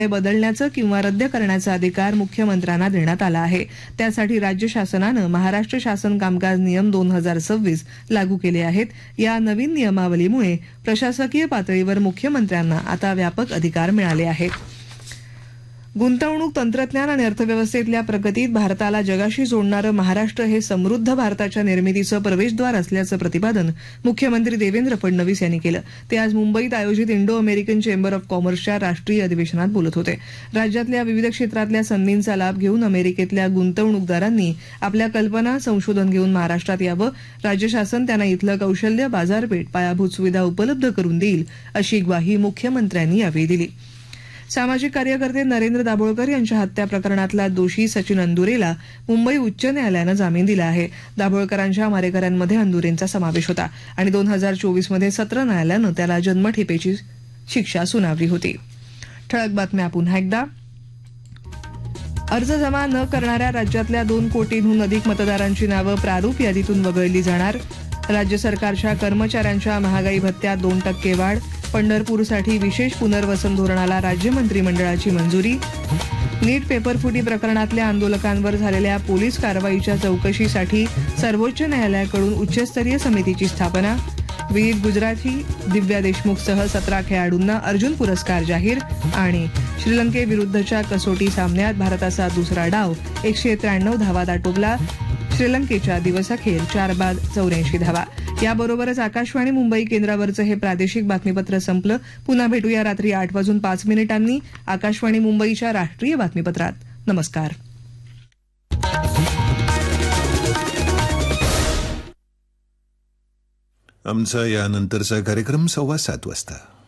बदलण्याचा किंवा रद्द करण्याचा अधिकार मुख्यमंत्र्यांना देण्यात आला आहे. त्यासाठी राज्य शासनानं महाराष्ट्र शासन कामकाज नियम 2026 लागू केले आहेत. या नवीन नियमावलीमुळे प्रशासकीय पातळीवर मुख्यमंत्र्यांना आता व्यापक अधिकार मिळाले आहेत. गुंतवणूक, तंत्रज्ञान आणि अर्थव्यवस्थेतल्या प्रगतीत भारताला जगाशी जोडणारं महाराष्ट्र हे समृद्ध भारताच्या निर्मितीचं प्रवेशद्वार असल्याचं प्रतिपादन मुख्यमंत्री देवेंद्र फडणवीस यांनी केलं. ते आज मुंबईत आयोजित इंडो अमेरिकन चेंबर ऑफ कॉमर्सच्या राष्ट्रीय अधिवेशनात बोलत होते. राज्यातल्या विविध क्षेत्रातल्या संधींचा लाभ घेऊन अमेरिकेतल्या गुंतवणूकदारांनी आपल्या कल्पना, संशोधन घेऊन महाराष्ट्रात यावं. राज्य शासन त्यांना इथलं कौशल्य, बाजारपेठ, पायाभूत सुविधा उपलब्ध करून देईल अशी ग्वाही मुख्यमंत्र्यांनी यावेळी दिली. सामाजिक कार्यकर्ते नरेंद्र दाभोळकर यांच्या हत्या प्रकरणातला दोषी सचिन अंदुरेला मुंबई उच्च न्यायालयानं जामीन दिला आहे. दाभोळकरांच्या मारेकऱ्यांमध्ये अंदुरेंचा समावेश होता आणि 2024 मध्ये सत्र न्यायालयानं त्याला जन्मठेपेची शिक्षा सुनावली होती. ठळक बातम्या पुन्हा एकदा. अर्ज जमा न करणाऱ्या राज्यातल्या 2 कोटींहून अधिक मतदारांची नावं प्रारूप यादीतून वगळली जाणार. राज्य सरकारच्या कर्मचाऱ्यांच्या महागाई भत्त्यात 2% वाढ. पंढरपूरसाठी विशेष पुनर्वसन धोरणाला राज्य मंत्रिमंडळाची मंजुरी. नीट पेपरफुटी प्रकरणातल्या आंदोलकांवर झालेल्या पोलीस कारवाईच्या चौकशीसाठी सर्वोच्च न्यायालयाकडून उच्चस्तरीय समितीची स्थापना. विनीत गुजराथी, दिव्या देशमुखसह 17 खेळाडूंना अर्जुन पुरस्कार जाहीर. आणि श्रीलंकेविरुद्धच्या कसोटी सामन्यात भारताचा दुसरा डाव 193 धावात आटोपला. श्रीलंकेच्या दिवसअखेर 4 बाद 84 धावा. याबरोबरच आकाशवाणी मुंबई केंद्रावरचं हे प्रादेशिक बातमीपत्र संपलं. पुन्हा भेटूया रात्री 8:05 आकाशवाणी मुंबईच्या राष्ट्रीय बातमीपत्रात. नमस्कार. आमचा यानंतरचा कार्यक्रम 7:15 वाजता.